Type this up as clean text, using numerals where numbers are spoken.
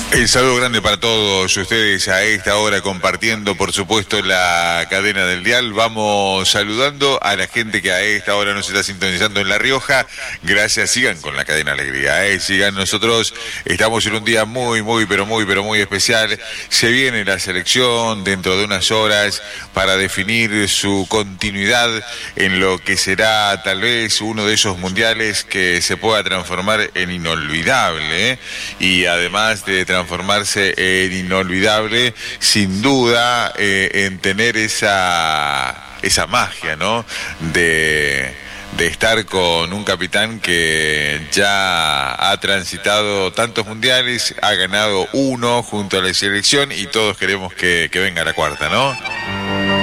El saludo grande para todos ustedes a esta hora compartiendo, por supuesto, la cadena del dial. Vamos saludando a la gente que a esta hora nos está sintonizando en La Rioja. Gracias, sigan con la cadena Alegría, sigan. Nosotros estamos en un día pero muy especial. Se viene la selección dentro de unas horas para definir su continuidad en lo que será tal vez uno de esos mundiales que se pueda transformar en inolvidable, y además de transformarse en inolvidable, sin duda, en tener esa magia, ¿no? De estar con un capitán que ya ha transitado tantos mundiales, ha ganado uno junto a la selección y todos queremos que venga la cuarta, ¿no?